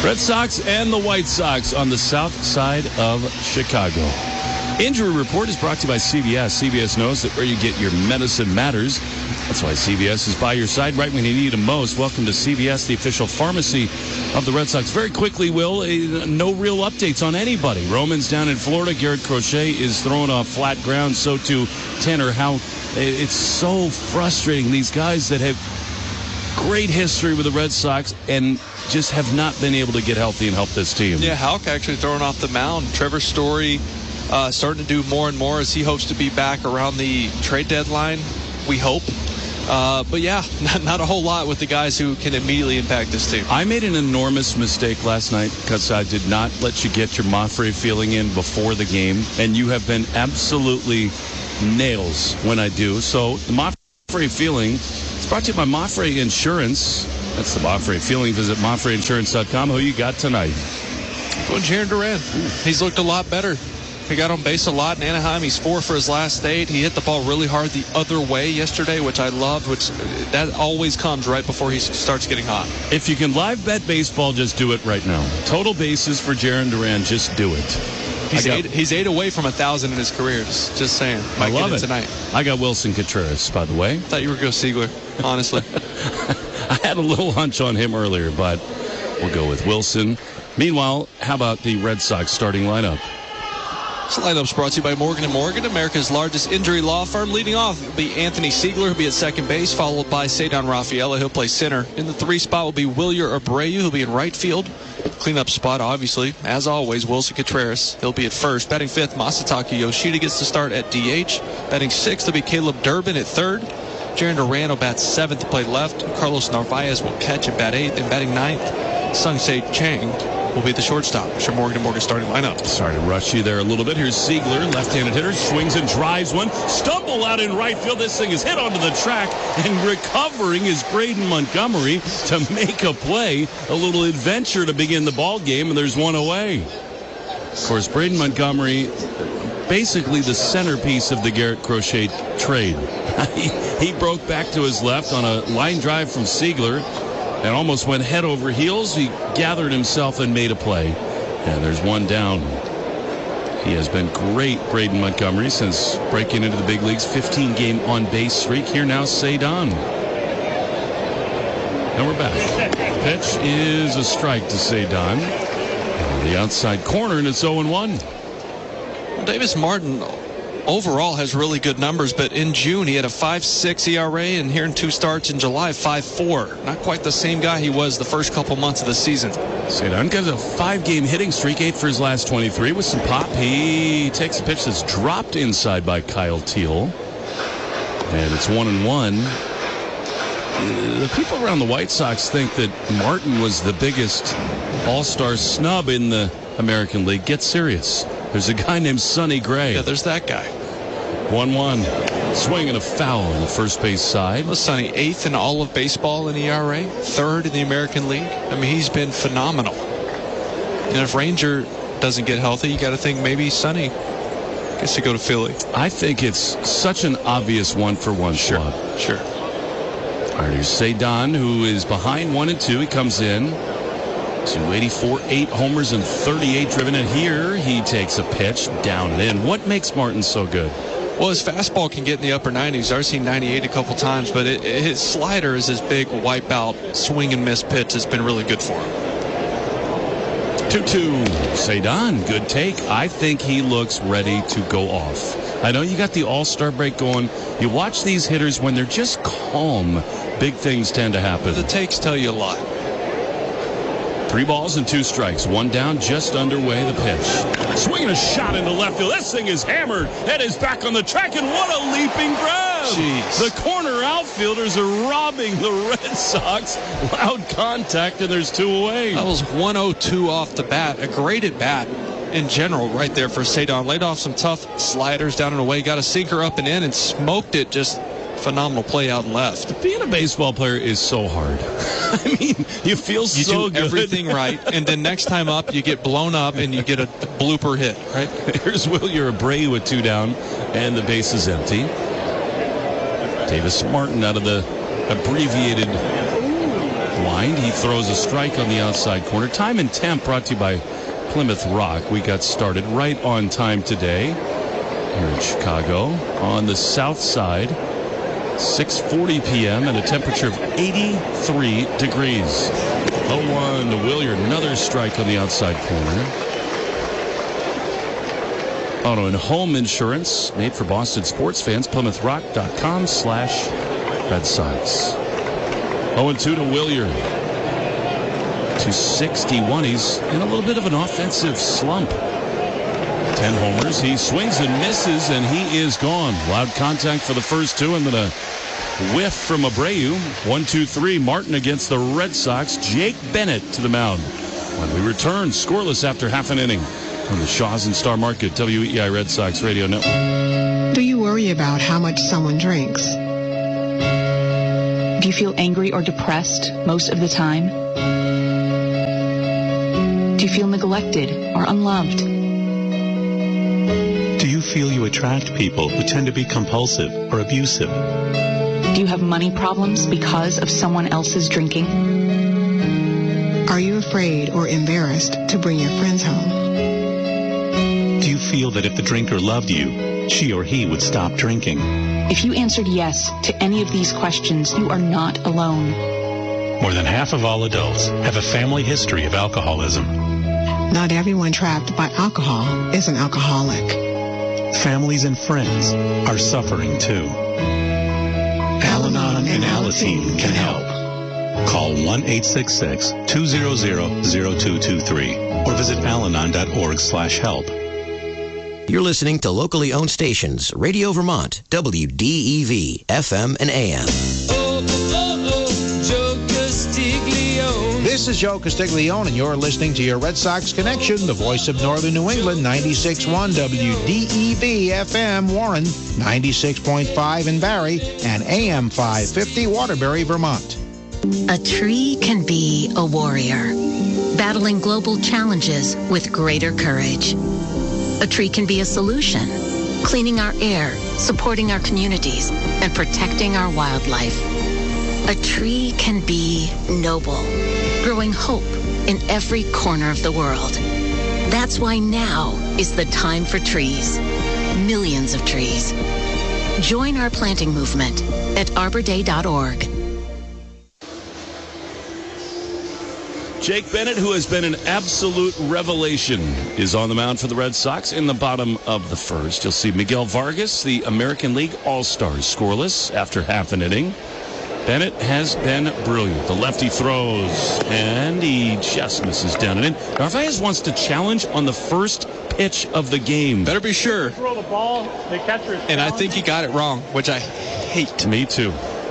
Red Sox and the White Sox on the south side of Chicago. Injury Report is brought to you by CVS. CVS knows that where you get your medicine matters. That's why CVS is by your side right when you need them most. Welcome to CVS, the official pharmacy of the Red Sox. Very quickly, Will, no real updates on anybody. Roman's down in Florida. Garrett Crochet is throwing off flat ground. So too Tanner Houck. It's so frustrating. These guys that have great history with the Red Sox and just have not been able to get healthy and help this team. Yeah, Houck actually throwing off the mound. Trevor Story starting to do more and more as he hopes to be back around the trade deadline, we hope. But yeah, not a whole lot with the guys who can immediately impact this team. I made an enormous mistake last night because I did not let you get your Mafre feeling in before the game, and you have been absolutely nails when I do. So the Mafre feeling is brought to you by Mafre Insurance. That's the Mafre feeling. Visit MafreInsurance.com. Who you got tonight? Going Jarren Duran. He's looked a lot better. He got on base a lot in Anaheim. He's 4 for his last 8. He hit the ball really hard the other way yesterday, which I loved, which that always comes right before he starts getting hot. If you can live bet baseball, just do it right now. Total bases for Jarren Duran, just do it. He's 8 away from 1,000 in his career. Just saying. I love it tonight. I got Wilson Contreras, by the way. Thought you were going to go Seigler, honestly. I had a little hunch on him earlier, but we'll go with Wilson. Meanwhile, how about the Red Sox starting lineup? This lineup's brought to you by Morgan & Morgan, America's largest injury law firm. Leading off will be Anthony Siegler, who'll be at second base, followed by Ceddanne Rafaela. He'll play center. In the 3 spot will be Wilyer Abreu, who'll be in right field. Cleanup spot, obviously, as always, Wilson Contreras. He'll be at first. Batting 5th, Masataka Yoshida gets to start at DH. Batting 6th will be Caleb Durbin at third. Jarren Duran will bat 7th to play left. Carlos Narvaez will catch at bat 8th. And batting 9th, Sung-Sae Chang will be the shortstop. For Morgan & Morgan starting lineup. Sorry to rush you there a little bit. Here's Siegler, left-handed hitter, swings and drives one. Stumble out in right field. This thing is hit onto the track, and recovering is Braden Montgomery to make a play. A little adventure to begin the ball game, and there's one away. Of course, Braden Montgomery, basically the centerpiece of the Garrett Crochet trade. He broke back to his left on a line drive from Siegler and almost went head over heels. He gathered himself and made a play. And there's one down. He has been great, Braden Montgomery, since breaking into the big leagues. 15-game on-base streak. Here now, Ceddanne. And we're back. Pitch is a strike to Ceddanne. The outside corner, and it's 0-1. Davis Martin overall has really good numbers, but in June he had a 5.6 ERA, and here in 2 starts in July, 5.4. Not quite the same guy he was the first couple months of the season. Ceddanne got a 5-game hitting streak, 8 for his last 23 with some pop. He takes a pitch that's dropped inside by Kyle Teel, and it's 1-1. The people around the White Sox think that Martin was the biggest all-star snub in the American League. Get serious. There's a guy named Sonny Gray. Yeah, there's that guy. 1-1. Swing and a foul on the first base side. Well, Sonny, 8th in all of baseball in ERA, 3rd in the American League. I mean, he's been phenomenal. And if Ranger doesn't get healthy, you got to think maybe Sonny gets to go to Philly. I think it's such an obvious 1-for-1 swap. Sure. All right, here's Ceddanne, who is behind 1-2. He comes in. 284, 8 homers and 38 driven. And here he takes a pitch down and in. What makes Martin so good? Well, his fastball can get in the upper 90s. I've seen 98 a couple times, but his slider is his big wipeout swing and miss pitch. It's been really good for him. 2-2. Ceddanne, good take. I think he looks ready to go off. I know you got the All-Star break going. You watch these hitters when they're just calm, big things tend to happen. The takes tell you a lot. 3 balls and 2 strikes. 1 down, just underway, the pitch. Swinging a shot into left field. This thing is hammered. Head is back on the track, and what a leaping grab. Jeez. The corner outfielders are robbing the Red Sox. Loud contact, and there's 2 away. That was 102 off the bat. A great at bat in general right there for Ceddanne. Laid off some tough sliders down and away. Got a sinker up and in and smoked it. Just phenomenal play out and left. Being a baseball player is so hard. I mean, you feel so good. You do everything right, and then next time up, you get blown up and you get a blooper hit, right? Here's Wilyer Abreu with 2 down, and the base is empty. Davis Martin out of the abbreviated wind. He throws a strike on the outside corner. Time and Temp brought to you by Plymouth Rock. We got started right on time today here in Chicago on the south side. 6:40 p.m. and a temperature of 83 degrees. 0-1 to Williard. Another strike on the outside corner. Auto and home insurance made for Boston sports fans. PlymouthRock.com/Red Sox. 0-2 to Williard. 261. He's in a little bit of an offensive slump. 10 homers. He swings and misses, and he is gone. Loud contact for the first two, and then a whiff from Abreu. 1-2-3. Martin against the Red Sox. Jake Bennett to the mound. When we return, scoreless after half an inning on the Shaw's and Star Market WEEI Red Sox Radio Network. Do you worry about how much someone drinks? Do you feel angry or depressed most of the time? Do you feel neglected or unloved? Do you feel you attract people who tend to be compulsive or abusive? Do you have money problems because of someone else's drinking? Are you afraid or embarrassed to bring your friends home? Do you feel that if the drinker loved you, she or he would stop drinking? If you answered yes to any of these questions, you are not alone. More than half of all adults have a family history of alcoholism. Not everyone trapped by alcohol is an alcoholic. Families and friends are suffering too. Al-Anon and Alateen can help. Call 1-866-200-0223 or visit alanon.org/help. You're listening to locally owned stations, Radio Vermont, WDEV, FM and AM. Joe Castiglione. This is Joe Castiglione, and you're listening to your Red Sox Connection, the voice of Northern New England, 96.1 WDEV FM Warren, 96.5 in Barrie, and AM 550 Waterbury, Vermont. A tree can be a warrior, battling global challenges with greater courage. A tree can be a solution, cleaning our air, supporting our communities, and protecting our wildlife. A tree can be noble, growing hope in every corner of the world. That's why now is the time for trees. Millions of trees. Join our planting movement at arborday.org. Jake Bennett, who has been an absolute revelation, is on the mound for the Red Sox in the bottom of the first. You'll see Miguel Vargas, the American League All-Stars, scoreless after half an inning. Bennett has been brilliant. The lefty throws, and he just misses down and in. Narvaez wants to challenge on the first pitch of the game. Better be sure. Throw the ball, the catcher is and I think he got it wrong, which I hate. Me too.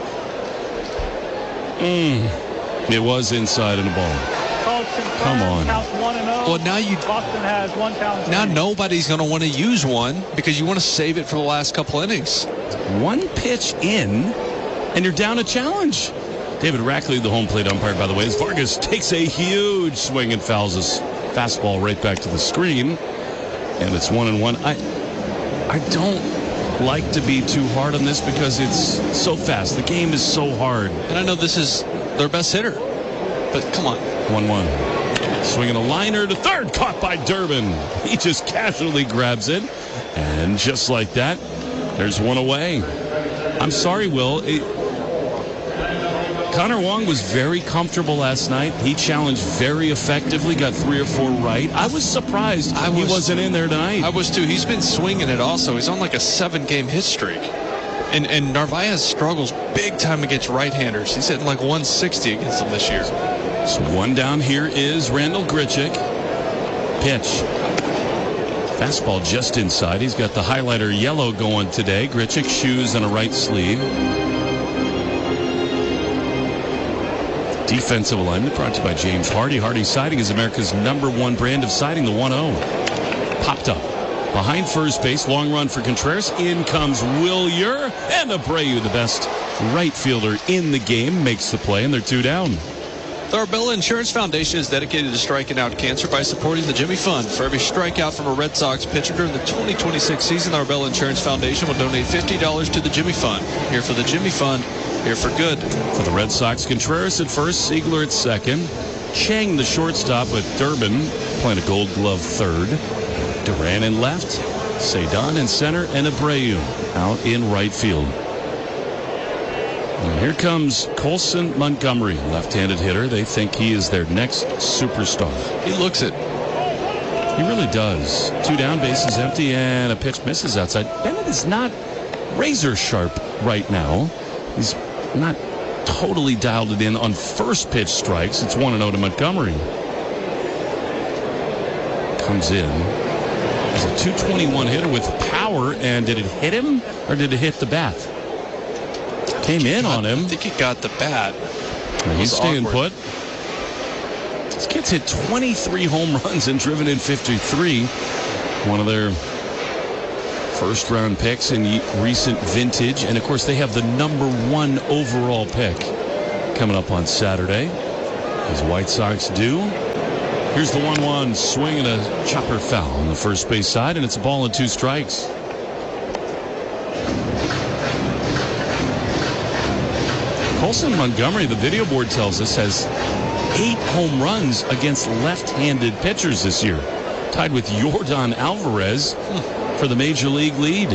It was inside in the ball. Come on. Well, now Boston has one count. Now nobody's going to want to use one because you want to save it for the last couple innings. One pitch in, and you're down a challenge. David Rackley, the home plate umpire, by the way, as Vargas takes a huge swing and fouls his fastball right back to the screen. And it's 1-1. I don't like to be too hard on this because it's so fast. The game is so hard. And I know this is their best hitter, but come on. 1-1. Swinging a liner to third, caught by Durbin. He just casually grabs it. And just like that, there's one away. I'm sorry, Will. Connor Wong was very comfortable last night. He challenged very effectively, got 3 or 4 right. I was surprised he wasn't in there tonight. I was too. He's been swinging it also. He's on like a 7-game hit streak. And Narvaez struggles big time against right-handers. He's hitting like 160 against them this year. So one down here is Randall Grichuk. Pitch. Fastball just inside. He's got the highlighter yellow going today. Grichuk, shoes and a right sleeve. Defensive alignment brought to you by James Hardy. Hardy Siding is America's #1 brand of siding, the 1-0. Popped up. Behind first base, long run for Contreras. In comes Willier. And Abreu, the best right fielder in the game, makes the play, and they're 2 down. The Arbella Insurance Foundation is dedicated to striking out cancer by supporting the Jimmy Fund. For every strikeout from a Red Sox pitcher during the 2026 season, the Arbella Insurance Foundation will donate $50 to the Jimmy Fund. Here for the Jimmy Fund, here for good. For the Red Sox, Contreras at first, Siegler at second. Chang, the shortstop, with Durbin playing a Gold Glove third. Duran in left, Cedon in center, and Abreu out in right field. And here comes Colson Montgomery, left-handed hitter. They think he is their next superstar. He looks it. He really does. 2 down, bases empty, and a pitch misses outside. Bennett is not razor sharp right now. He's not totally dialed it in on first pitch strikes. It's 1-0 to Montgomery. Comes in. He's a 221 hitter with power, and did it hit him or did it hit the bat? Came in on him. I think he got the bat. He's staying put. This kid's hit 23 home runs and driven in 53. One of their first round picks in recent vintage. And of course, they have the #1 overall pick coming up on Saturday, as White Sox do. Here's the 1-1 swing and a chopper foul on the first base side, and it's a ball and 2 strikes. Colson Montgomery, the video board tells us, has 8 home runs against left-handed pitchers this year, tied with Yordan Alvarez for the major league lead.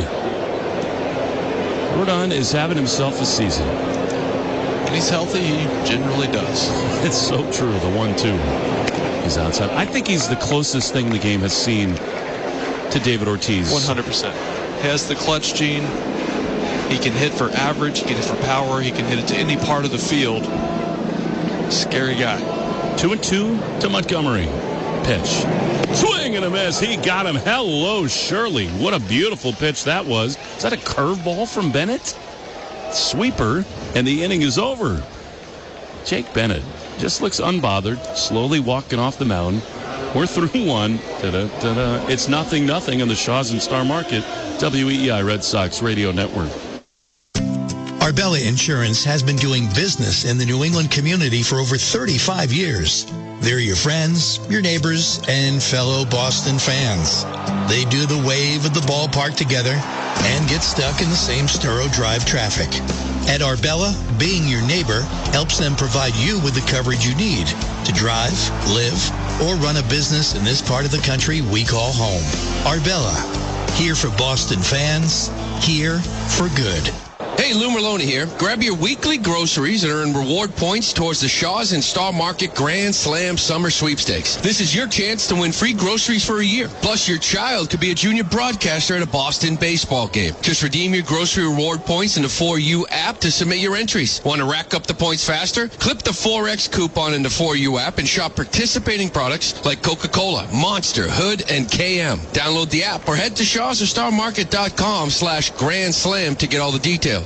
Yordan is having himself a season. When he's healthy, he generally does. It's so true. The 1-2 is outside. I think he's the closest thing the game has seen to David Ortiz. 100%. He has the clutch gene. He can hit for average. He can hit for power. He can hit it to any part of the field. Scary guy. 2-2 to Montgomery. Pitch. Swing and a miss. He got him. Hello, Shirley. What a beautiful pitch that was. Is that a curveball from Bennett? Sweeper, and the inning is over. Jake Bennett just looks unbothered, slowly walking off the mound. We're through 1. Da-da-da-da. It's 0-0 on the Shaws and Star Market, WEEI Red Sox Radio Network. Arbella Insurance has been doing business in the New England community for over 35 years. They're your friends, your neighbors, and fellow Boston fans. They do the wave at the ballpark together and get stuck in the same Storrow Drive traffic. At Arbella, being your neighbor helps them provide you with the coverage you need to drive, live, or run a business in this part of the country we call home. Arbella, here for Boston fans, here for good. Hey, Lou Merlone here. Grab your weekly groceries and earn reward points towards the Shaws and Star Market Grand Slam Summer Sweepstakes. This is your chance to win free groceries for a year. Plus, your child could be a junior broadcaster at a Boston baseball game. Just redeem your grocery reward points in the 4U app to submit your entries. Want to rack up the points faster? Clip the 4X coupon in the 4U app and shop participating products like Coca-Cola, Monster, Hood, and KM. Download the app or head to shawsorstarmarket.com/Grand Slam to get all the details.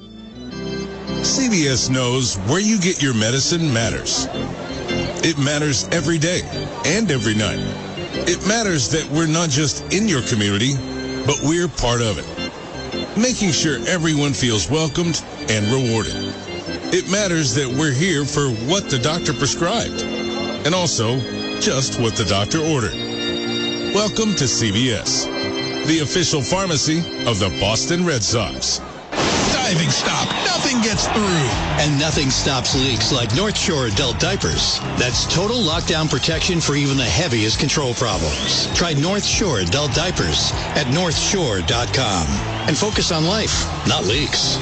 CVS knows where you get your medicine matters. It matters every day and every night. It matters that we're not just in your community, but we're part of it, making sure everyone feels welcomed and rewarded. It matters that we're here for what the doctor prescribed and also just what the doctor ordered. Welcome to CVS, the official pharmacy of the Boston Red Sox. Diving stop. Nothing gets through. And nothing stops leaks like North Shore adult diapers. That's total lockdown protection for even the heaviest control problems. Try North Shore adult diapers at northshore.com. And focus on life, not leaks.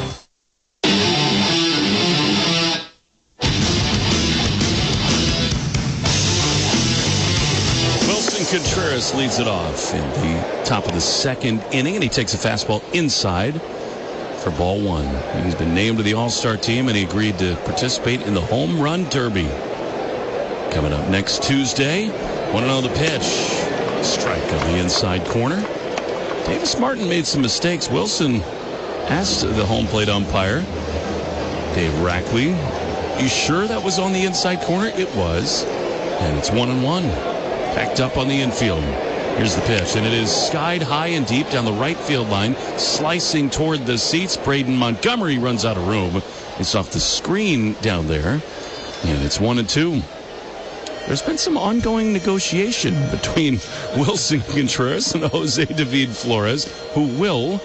Wilson Contreras leads it off in the top of the 2nd inning, and he takes a fastball inside for ball 1. He's been named to the All-Star team, and he agreed to participate in the Home Run Derby. Coming up next Tuesday, want to know the pitch. Strike on the inside corner. Davis Martin made some mistakes. Wilson asked the home plate umpire, Dave Rackley, you sure that was on the inside corner? It was. And it's 1-1. Packed up on the infield. Here's the pitch, and it is skied high and deep down the right field line, slicing toward the seats. Braden Montgomery runs out of room. It's off the screen down there, and it's 1-2. There's been some ongoing negotiation between Wilson Contreras and Jose David Flores, who will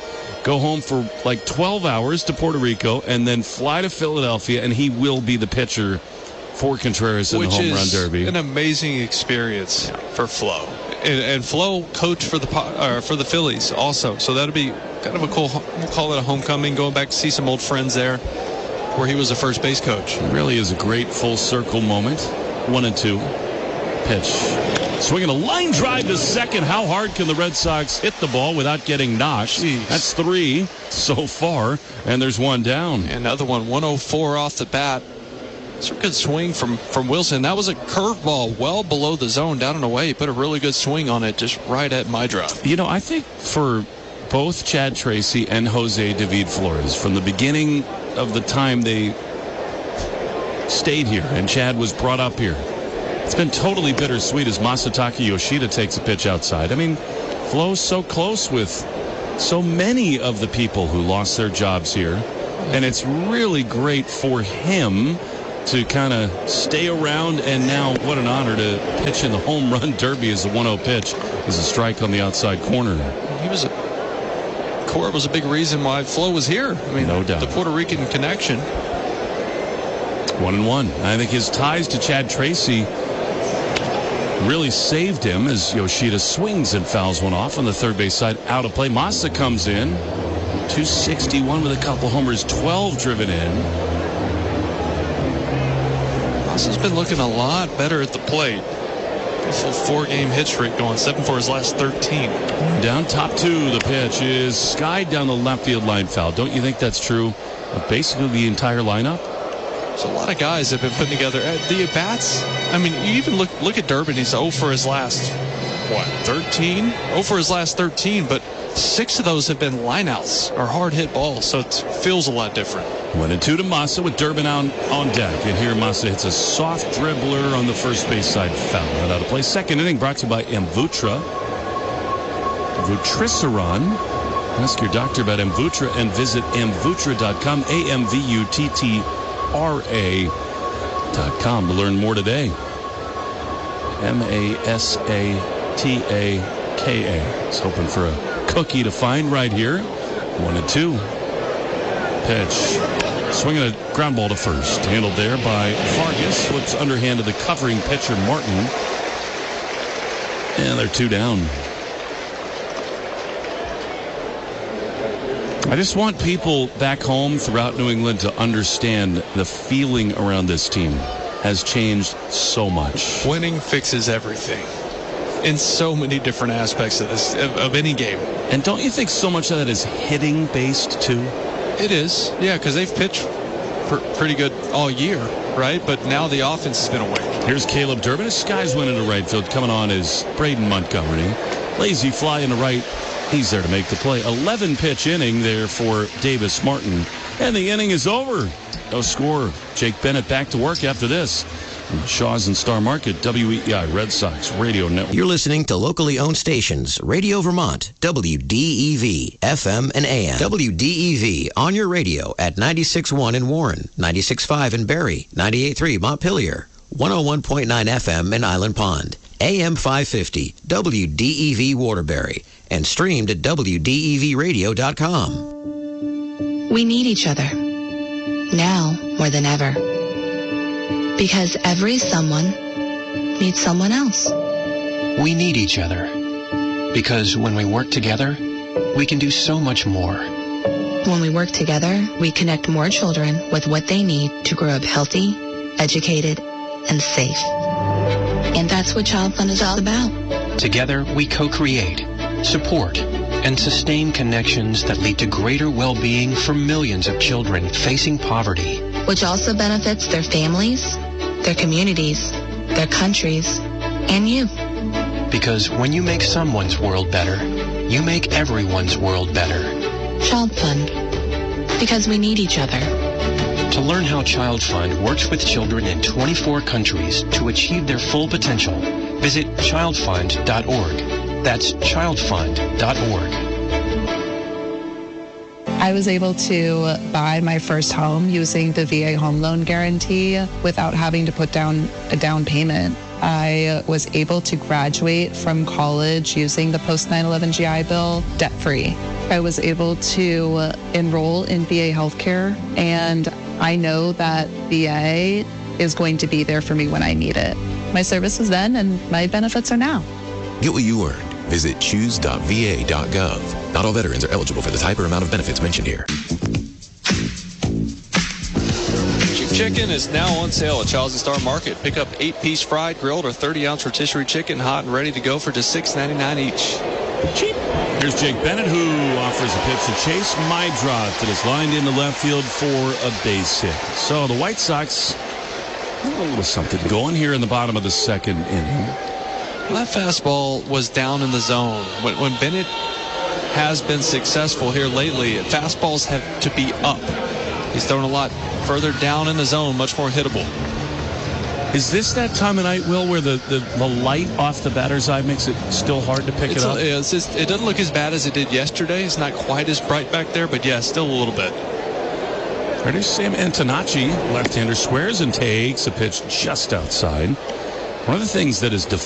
go home for like 12 hours to Puerto Rico, and then fly to Philadelphia, and he will be the pitcher for Contreras in the home run derby. An amazing experience for Flo. And Flo coached for the Phillies also, so that'll be kind of a cool, we'll call it a homecoming, going back to see some old friends there where he was a first base coach. It really is a great full circle moment. 1-2. Pitch. Swinging a line drive to second. How hard can the Red Sox hit the ball without getting knocked? Jeez. That's 3 so far, and there's 1 down. Another one, 104 off the bat. It's a good swing from Wilson. That was a curveball well below the zone, down and away. He put a really good swing on it, just right at my drop. You know, I think for both Chad Tracy and Jose David Flores, from the beginning of the time they stayed here and Chad was brought up here, it's been totally bittersweet as Masataka Yoshida takes a pitch outside. I mean, Flo's so close with so many of the people who lost their jobs here, and it's really great for him to kind of stay around, and now what an honor to pitch in the home run derby as the 1-0 pitch is a strike on the outside corner. Cora was a big reason why Flo was here. I mean, no doubt. The Puerto Rican connection. 1-1. I think his ties to Chad Tracy really saved him as Yoshida swings and fouls one off on the third base side, out of play. Massa comes in, 261 with a couple homers, 12 driven in. Massa's been looking a lot better at the plate. A full 4-game hit streak going, 7 for his last 13. Down top 2, the pitch is skied down the left field line, foul. Don't you think that's true of basically the entire lineup? There's a lot of guys that have been putting together. The at-bats, I mean, you even look at Durbin. He's 0 for his last, 13? 0 for his last 13, but 6 of those have been lineouts or hard-hit balls, so it feels a lot different. 1-2 to Massa with Durbin on deck. And here Massa hits a soft dribbler on the first base side, foul. Right out of play. Second inning brought to you by Amvutra. Vutrisiran. Ask your doctor about Amvutra and visit amvutra.com, AMVUTTRA.com to learn more today. MASATAKA. It's hoping for a cookie to find right here. 1-2. Pitch. Swinging a ground ball to first. Handled there by Vargas. Flips underhand to the covering pitcher, Martin. And they're 2 down. I just want people back home throughout New England to understand the feeling around this team has changed so much. Winning fixes everything in so many different aspects of any game. And don't you think so much of that is hitting based too? It is, yeah, because they've pitched pretty good all year, right? But now the offense has been awake. Here's Caleb Durbin. His skies went into right field. Coming on is Braden Montgomery. Lazy fly into right. He's there to make the play. 11-pitch inning there for Davis Martin. And the inning is over. No score. Jake Bennett back to work after this. Shaw's and Star Market, WEEI Red Sox Radio Network. You're listening to locally owned stations, Radio Vermont, WDEV, FM and AM. WDEV on your radio at 96.1 in Warren, 96.5 in Barrie, 98.3 Montpelier, 101.9 FM in Island Pond, AM 550, WDEV Waterbury, and streamed at WDEVradio.com. We need each other. Now more than ever. Because every someone needs someone else. We need each other. Because when we work together, we can do so much more. When we work together, we connect more children with what they need to grow up healthy, educated, and safe. And that's what Child Fund is all about. Together, we co-create, support, and sustain connections that lead to greater well-being for millions of children facing poverty. Which also benefits their families, their communities, their countries, and you. Because when you make someone's world better, you make everyone's world better. Child Fund. Because we need each other. To learn how Child Fund works with children in 24 countries to achieve their full potential, visit childfund.org. That's childfund.org. I was able to buy my first home using the VA home loan guarantee without having to put down a down payment. I was able to graduate from college using the post 9/11 GI Bill debt-free. I was able to enroll in VA healthcare, and I know that VA is going to be there for me when I need it. My service was then, and my benefits are now. Get what you earned. Visit choose.va.gov. Not all veterans are eligible for the type or amount of benefits mentioned here. Chicken is now on sale at Charles & Star Market. Pick up 8-piece fried, grilled, or 30-ounce rotisserie chicken, hot and ready to go for just $6.99 each. Cheap. Here's Jake Bennett, who offers a pitch to Chase Meidroth that is lined into left field for a base hit. So the White Sox, a little something going here in the bottom of the second inning. Well, that fastball was down in the zone. When Bennett has been successful here lately, fastballs have to be up. He's thrown a lot further down in the zone, much more hittable. Is this that time of night, Will, where the light off the batter's eye makes it still hard to pick it up? It doesn't look as bad as it did yesterday. It's not quite as bright back there, but yeah, still a little bit. There's Sam Antonacci, left-hander, squares and takes a pitch just outside. One of the things that is